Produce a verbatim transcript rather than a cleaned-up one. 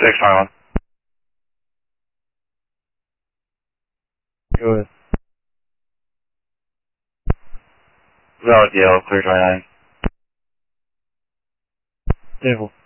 six twenty-one. Good. Valid Yellow, clear twenty-nine. Devil.